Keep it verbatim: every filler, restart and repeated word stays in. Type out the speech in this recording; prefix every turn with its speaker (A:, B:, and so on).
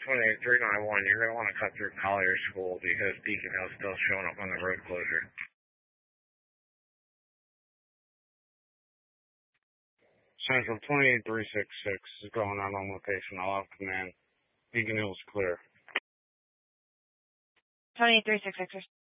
A: twenty-eight three nine one, you're going to want to cut through Collier School because Beacon Hill's still showing up on the road closure. Central twenty-eight three six six is going out on location. I'll have command. Beacon Hill's clear.
B: twenty-eight three six six